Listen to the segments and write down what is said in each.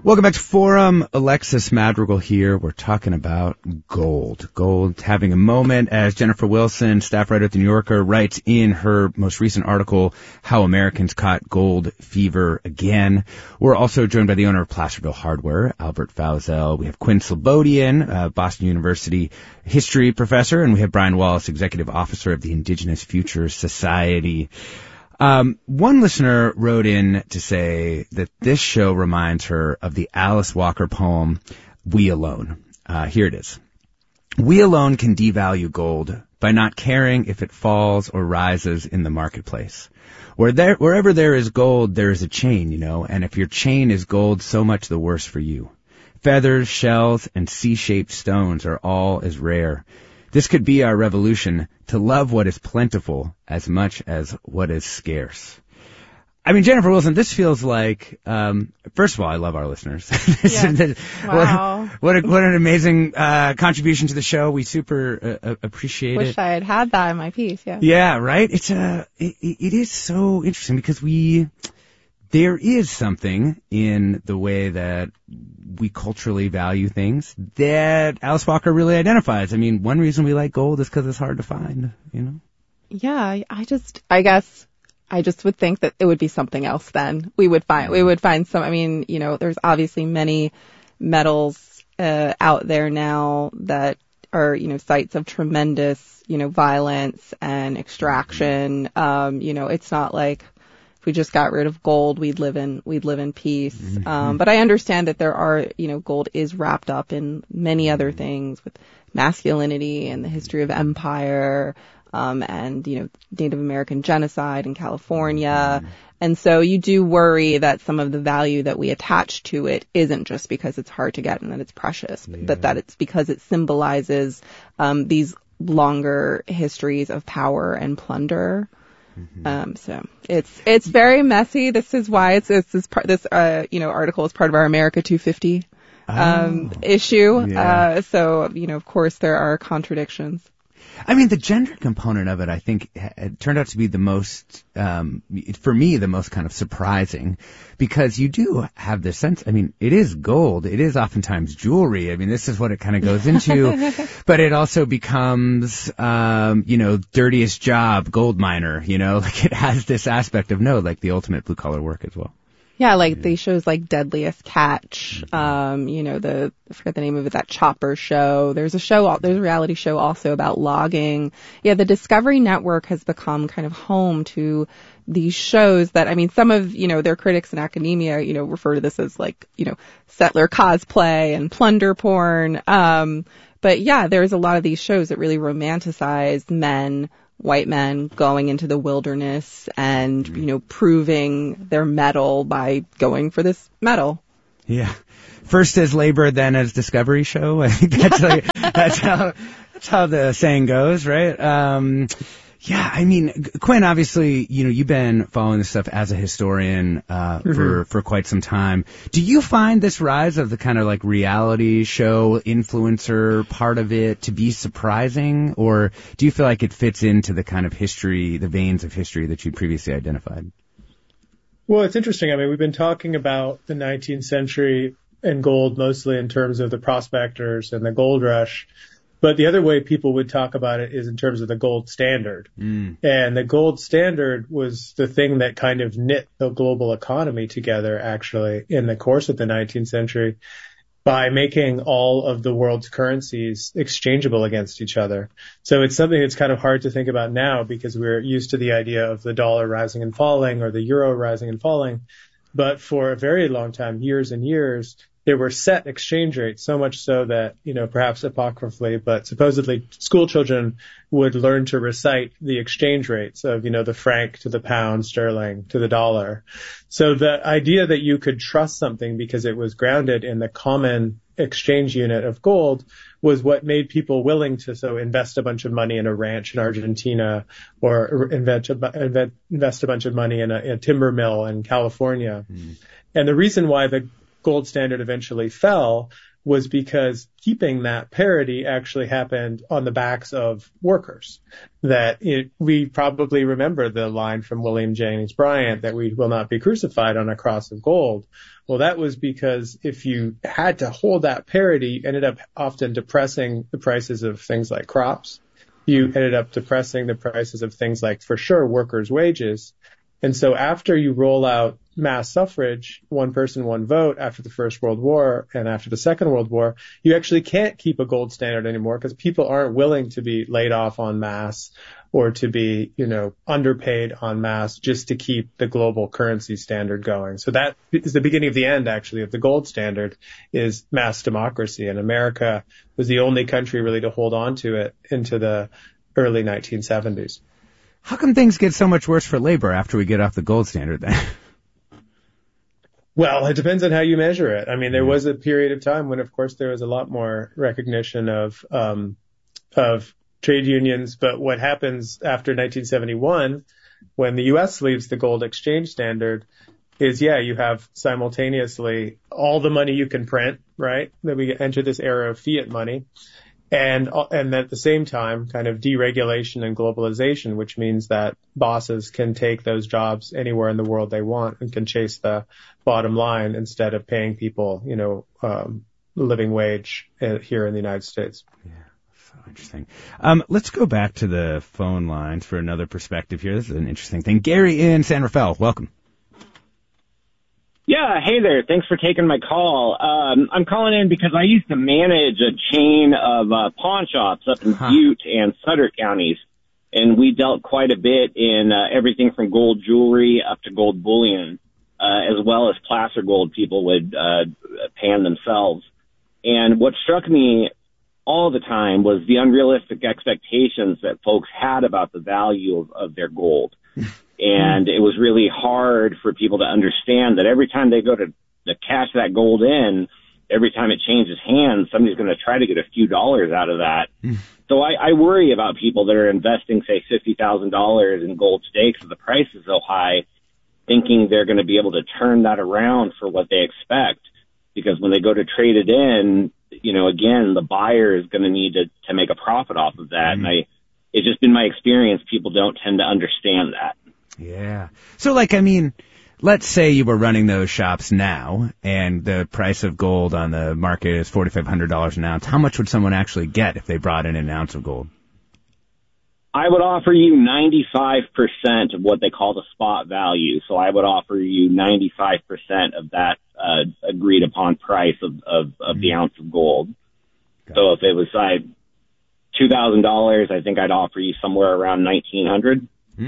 Welcome back to Forum. Alexis Madrigal here. We're talking about gold. Gold having a moment, as Jennifer Wilson, staff writer at The New Yorker, writes in her most recent article, How Americans Caught Gold Fever Again. We're also joined by the owner of Placerville Hardware, Albert Fauzel. We have Quinn Slobodian, Boston University history professor, and we have Brian Wallace, executive officer of the Indigenous Futures Society. One listener wrote in to say that this show reminds her of the Alice Walker poem, We Alone. Here it is. We alone can devalue gold by not caring if it falls or rises in the marketplace. Wherever there is gold, there is a chain, and if your chain is gold, so much the worse for you. Feathers, shells, and C-shaped stones are all as rare. This could be our revolution, to love what is plentiful as much as what is scarce. I mean, Jennifer Wilson, this feels like, first of all, I love our listeners. Yes. Wow. What an amazing contribution to the show. We super appreciate it. Wish I had had that in my piece, yeah. Yeah, right? It is so interesting because there is something in the way that we culturally value things that Alice Walker really identifies. I mean, one reason we like gold is because it's hard to find, Yeah, I guess I just would think that it would be something else then. We would find some, there's obviously many metals out there now that are, sites of tremendous, violence and extraction. It's not like if we just got rid of gold, we'd live in peace. But I understand that there are, gold is wrapped up in many other things with masculinity and the history of empire, and, Native American genocide in California. And so you do worry that some of the value that we attach to it isn't just because it's hard to get and that it's precious, but that it's because it symbolizes, these longer histories of power and plunder. So it's very messy. This is why this article is part of our America 250 issue. Yeah. So of course there are contradictions. I mean, the gender component of it, I think, it turned out to be the most, for me, the most kind of surprising, because you do have this sense, it is gold. It is oftentimes jewelry. This is what it kind of goes into, but it also becomes, dirtiest job, gold miner, like it has this aspect of the ultimate blue collar work as well. Yeah, these shows like Deadliest Catch, I forget the name of it, that Chopper show. There's a reality show also about logging. Yeah, the Discovery Network has become kind of home to these shows that, some of, their critics in academia, refer to this as settler cosplay and plunder porn. But yeah, there's a lot of these shows that really romanticize white men going into the wilderness and, proving their mettle by going for this metal. Yeah. First as labor, then as discovery show. I think that's how the saying goes, right? Quinn, obviously, you've been following this stuff as a historian, for quite some time. Do you find this rise of the kind of reality show influencer part of it to be surprising, or do you feel like it fits into the kind of history, the veins of history that you previously identified? Well, it's interesting. We've been talking about the 19th century and gold mostly in terms of the prospectors and the gold rush. But the other way people would talk about it is in terms of the gold standard. And the gold standard was the thing that kind of knit the global economy together, actually, in the course of the 19th century by making all of the world's currencies exchangeable against each other. So it's something that's kind of hard to think about now because we're used to the idea of the dollar rising and falling or the euro rising and falling. But for a very long time, years and years, there were set exchange rates, so much so that, perhaps apocryphally, but supposedly school children would learn to recite the exchange rates of, the franc to the pound sterling to the dollar. So the idea that you could trust something because it was grounded in the common exchange unit of gold was what made people willing to invest a bunch of money in a ranch in Argentina or invest a bunch of money in a timber mill in California. And the reason why the gold standard eventually fell was because keeping that parity actually happened on the backs of workers. We probably remember the line from William Jennings Bryan that we will not be crucified on a cross of gold. Well, that was because if you had to hold that parity, you ended up often depressing the prices of things like crops. You ended up depressing the prices of things like, for sure, workers' wages. And so after you roll out mass suffrage, one person, one vote, after the First World War and after the Second World War, you actually can't keep a gold standard anymore because people aren't willing to be laid off en masse or to be, underpaid en masse just to keep the global currency standard going. So that is the beginning of the end, actually, of the gold standard is mass democracy. And America was the only country really to hold on to it into the early 1970s. How come things get so much worse for labor after we get off the gold standard then? Well, it depends on how you measure it. I mean, there was a period of time when, of course, there was a lot more recognition of trade unions. But what happens after 1971, when the U.S. leaves the gold exchange standard, is, you have simultaneously all the money you can print, right? Then we enter this era of fiat money. And at the same time, kind of deregulation and globalization, which means that bosses can take those jobs anywhere in the world they want and can chase the bottom line instead of paying people, living wage here in the United States. Yeah, so interesting. Let's go back to the phone lines for another perspective here. This is an interesting thing. Gary in San Rafael, welcome. Yeah, hey there. Thanks for taking my call. I'm calling in because I used to manage a chain of pawn shops up in Butte and Sutter counties, and we dealt quite a bit in everything from gold jewelry up to gold bullion, as well as placer gold people would pan themselves. And what struck me all the time was the unrealistic expectations that folks had about the value of their gold. And it was really hard for people to understand that every time they go to cash that gold in, every time it changes hands, somebody's going to try to get a few dollars out of that. So I worry about people that are investing, say, $50,000 in gold stakes if the price is so high, thinking they're going to be able to turn that around for what they expect. Because when they go to trade it in, again, the buyer is going to need to make a profit off of that. And it's just been my experience, people don't tend to understand that. Yeah. So, let's say you were running those shops now and the price of gold on the market is $4,500 an ounce. How much would someone actually get if they brought in an ounce of gold? I would offer you 95% of what they call the spot value. So I would offer you 95% of that agreed upon price of the ounce of gold. So if it was $2,000, I think I'd offer you somewhere around $1,900.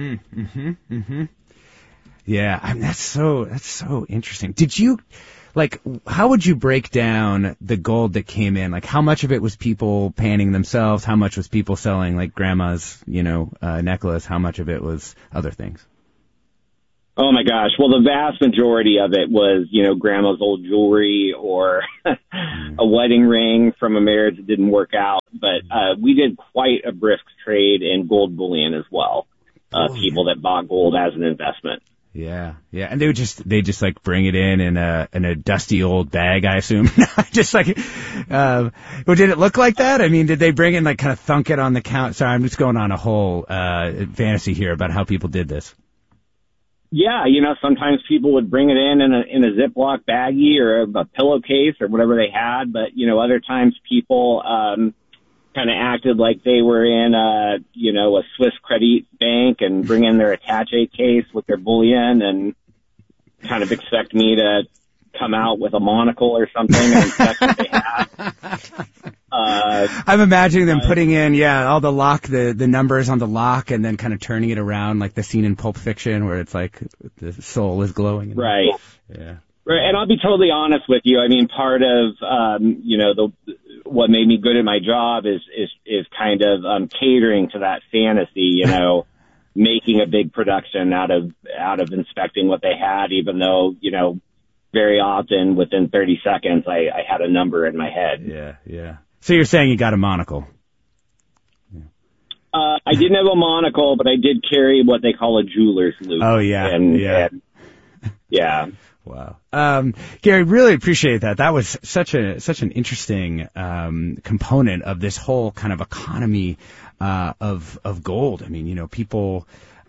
Yeah, that's so interesting. Did you, how would you break down the gold that came in? How much of it was people panning themselves? How much was people selling, grandma's, necklace? How much of it was other things? Oh my gosh. Well, the vast majority of it was, grandma's old jewelry or a wedding ring from a marriage that didn't work out. But we did quite a brisk trade in gold bullion as well. People that bought gold as an investment. Yeah. And they just bring it in a dusty old bag, I assume. Well, did it look like that? I mean, did they bring it and kind of thunk it on the count? Sorry, I'm just going on a whole, fantasy here about how people did this. Yeah. Sometimes people would bring it in a Ziploc baggie or a pillowcase or whatever they had. But, other times people, kind of acted like they were in a Swiss credit bank and bring in their attaché case with their bullion and kind of expect me to come out with a monocle or something and inspect what they had. I'm imagining them putting in, all the numbers on the lock and then kind of turning it around like the scene in Pulp Fiction where it's like the soul is glowing. Right. Yeah. Right. And I'll be totally honest with you. I mean, part of, what made me good at my job is kind of catering to that fantasy, making a big production out of inspecting what they had, even though, very often within 30 seconds I had a number in my head. Yeah. So you're saying you got a monocle? I didn't have a monocle, but I did carry what they call a jeweler's loop. Oh, yeah. Yeah. Wow. Gary, really appreciate that. That was such an interesting, component of this whole kind of economy, of gold. I mean, people,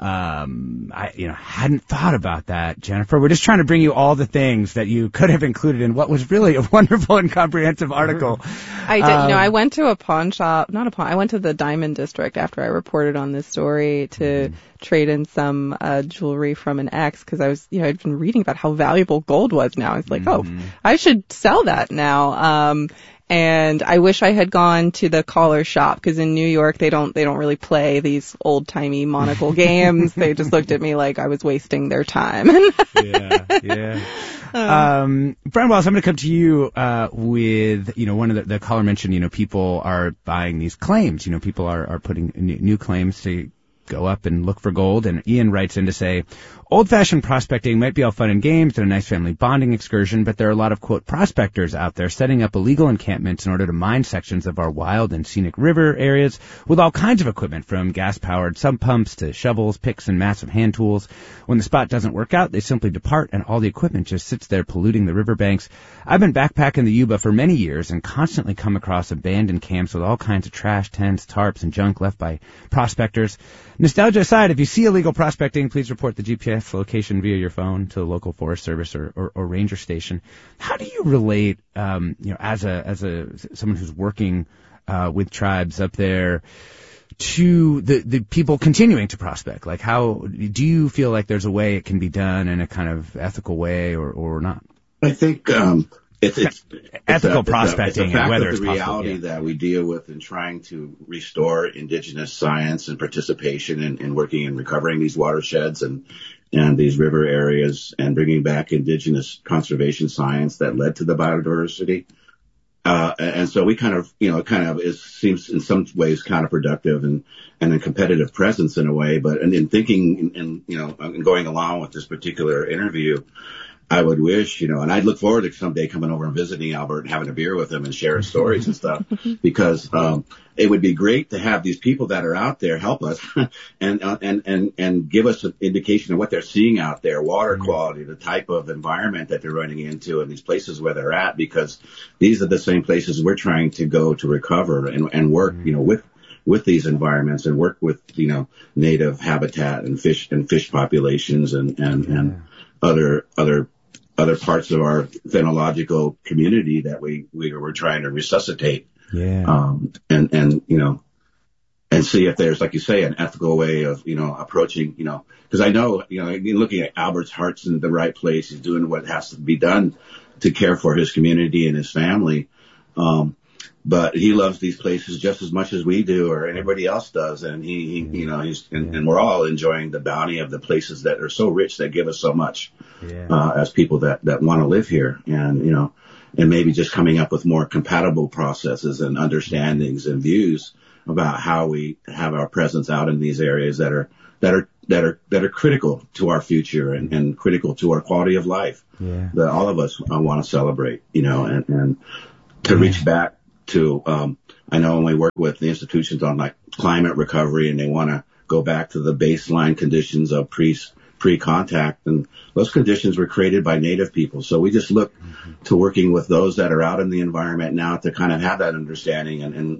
hadn't thought about that, Jennifer. We're just trying to bring you all the things that you could have included in what was really a wonderful and comprehensive article. I did, I went to a pawn shop, I went to the Diamond District after I reported on this story to trade in some, jewelry from an ex, because I was, I'd been reading about how valuable gold was now. I was like, I should sell that now. And I wish I had gone to the collar shop, because in New York they don't really play these old timey monocle games. They just looked at me like I was wasting their time. Yeah. Brian Wallace, I'm going to come to you with one of the caller mentioned. People are buying these claims. People are putting new claims to go up and look for gold. And Ian writes in to say, old-fashioned prospecting might be all fun and games and a nice family bonding excursion, but there are a lot of, quote, prospectors out there setting up illegal encampments in order to mine sections of our wild and scenic river areas with all kinds of equipment, from gas-powered sump pumps to shovels, picks, and massive hand tools. When the spot doesn't work out, they simply depart, and all the equipment just sits there polluting the riverbanks. I've been backpacking the Yuba for many years and constantly come across abandoned camps with all kinds of trash, tents, tarps, and junk left by prospectors. Nostalgia aside, if you see illegal prospecting, please report the GPS location via your phone to the local Forest Service or ranger station. How do you relate, as someone who's working with tribes up there, to the people continuing to prospect? Like, how do you feel like there's a way it can be done in a kind of ethical way or not? I think it's ethical prospecting, it's a fact whether of it's the reality possible, that we deal with in trying to restore indigenous science and participation in working and recovering these watersheds and these river areas and bringing back indigenous conservation science that led to the biodiversity. And so we seems in some ways counterproductive and a competitive presence in a way, but in thinking and going along with this particular interview, I would wish, and I'd look forward to someday coming over and visiting Albert and having a beer with him and sharing stories and stuff, because it would be great to have these people that are out there help us and give us an indication of what they're seeing out there, water quality, the type of environment that they're running into, and these places where they're at, because these are the same places we're trying to go to recover and work, with these environments and work with, native habitat and fish populations and other parts of our phenological community that we're trying to resuscitate. And see if there's, like you say, an ethical way of, approaching, because I know, looking at Albert's heart's in the right place. He's doing what has to be done to care for his community and his family. But he loves these places just as much as we do or anybody else does. And and we're all enjoying the bounty of the places that are so rich, that give us so much, as people that want to live here. And, and maybe just coming up with more compatible processes and understandings and views about how we have our presence out in these areas that are critical to our future and critical to our quality of life, that all of us want to celebrate, and to reach back to, I know when we work with the institutions on like climate recovery and they want to go back to the baseline conditions of pre-contact, and those conditions were created by Native people. So we just look to working with those that are out in the environment now to kind of have that understanding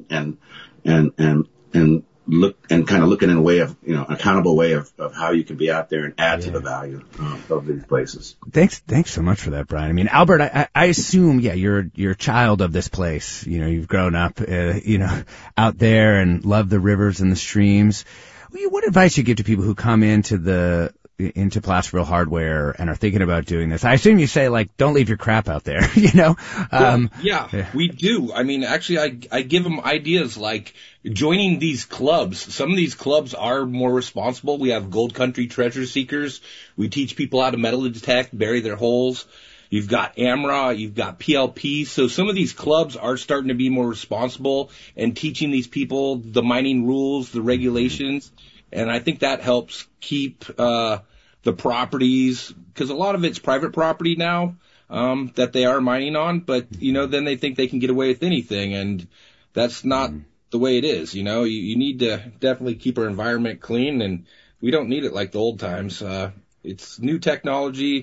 and look and kind of looking in a way of, accountable way of how you can be out there and add to the value of these places. Thanks so much for that, Brian. I mean, Albert, I assume, you're a child of this place. You've grown up, out there and love the rivers and the streams. What advice you give to people who come into Placerville Hardware and are thinking about doing this? I assume you say, like, don't leave your crap out there, We do. I mean, actually, I give them ideas like joining these clubs. Some of these clubs are more responsible. We have Gold Country Treasure Seekers. We teach people how to metal detect, bury their holes. You've got AMRA, you've got PLP. So some of these clubs are starting to be more responsible and teaching these people the mining rules, the regulations. And I think that helps keep the properties, because a lot of it's private property now that they are mining on. But, then they think they can get away with anything. And that's not the way it is. You need to definitely keep our environment clean. And we don't need it like the old times. It's new technology,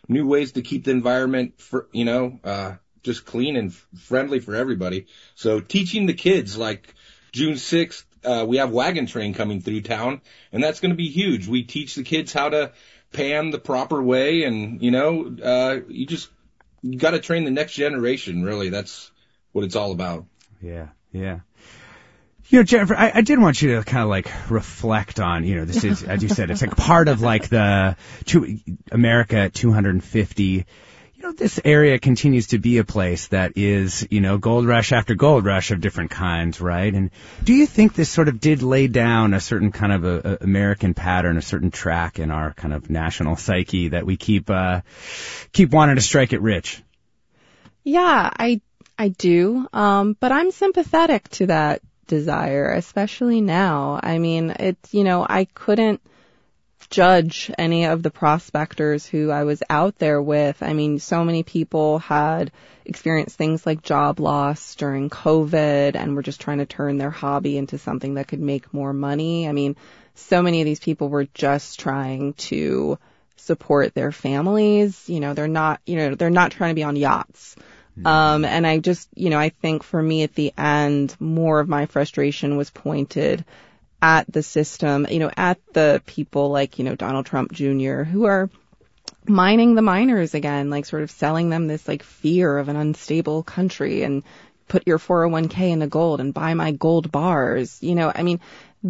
new ways to keep the environment just clean and friendly for everybody. So teaching the kids, like June 6th, we have wagon train coming through town, and that's going to be huge. We teach the kids how to pan the proper way, and, you got to train the next generation, really. That's what it's all about. Yeah. Jennifer, I did want you to kind of like reflect on, this is, as you said, it's like part of like the America 250. This area continues to be a place that is, gold rush after gold rush of different kinds, right? And do you think this sort of did lay down a certain kind of a American pattern, a certain track in our kind of national psyche that we keep wanting to strike it rich? Yeah, I do. But I'm sympathetic to that desire, especially now. I mean, it's, I couldn't judge any of the prospectors who I was out there with. I mean, so many people had experienced things like job loss during COVID and were just trying to turn their hobby into something that could make more money. I mean, so many of these people were just trying to support their families. They're not trying to be on yachts. And I just, I think for me at the end, more of my frustration was pointed at the system, at the people like, Donald Trump Jr., who are mining the miners again, like sort of selling them this like fear of an unstable country and put your 401k into gold and buy my gold bars. I mean,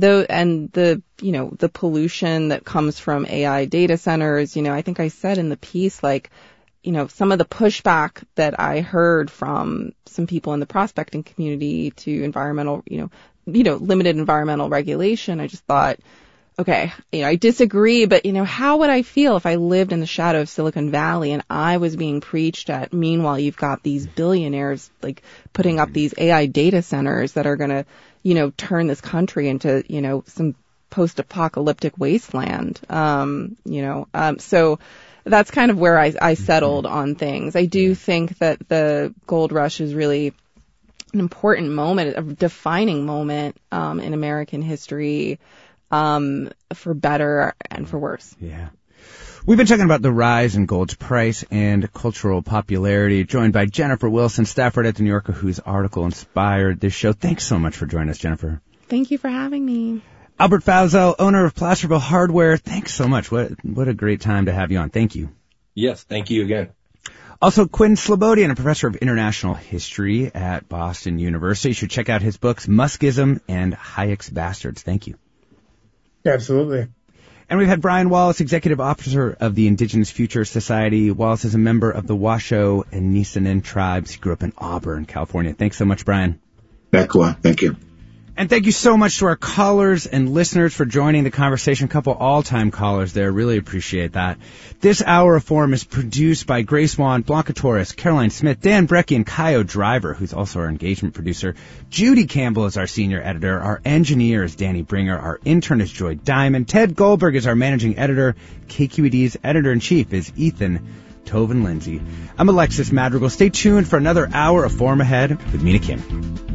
the pollution that comes from AI data centers, I think I said in the piece, like, some of the pushback that I heard from some people in the prospecting community to environmental, limited environmental regulation, I just thought, okay, I disagree, but, how would I feel if I lived in the shadow of Silicon Valley and I was being preached at? Meanwhile, you've got these billionaires, like, putting up these AI data centers that are going to, turn this country into, some post-apocalyptic wasteland, so that's kind of where I settled on things. I do think that the gold rush is really an important moment, a defining moment in American history, for better and for worse. Yeah. We've been talking about the rise in gold's price and cultural popularity, joined by Jennifer Wilson, staff writer at The New Yorker, whose article inspired this show. Thanks so much for joining us, Jennifer. Thank you for having me. Albert Falzell, owner of Placerville Hardware, thanks so much. What a great time to have you on. Thank you. Yes, thank you again. Also, Quinn Slobodian, a professor of international history at Boston University. You should check out his books, Muskism and Hayek's Bastards. Thank you. Absolutely. And we've had Brian Wallace, executive officer of the Indigenous Future Society. Wallace is a member of the Washoe and Nisenan tribes. He grew up in Auburn, California. Thanks so much, Brian. Thank you. And thank you so much to our callers and listeners for joining the conversation. A couple all-time callers there. Really appreciate that. This hour of Forum is produced by Grace Wan, Blanca Torres, Caroline Smith, Dan Brecky, and Kaio Driver, who's also our engagement producer. Judy Campbell is our senior editor. Our engineer is Danny Bringer. Our intern is Joy Diamond. Ted Goldberg is our managing editor. KQED's editor-in-chief is Ethan Toven Lindsay. I'm Alexis Madrigal. Stay tuned for another hour of Forum ahead with Mina Kim.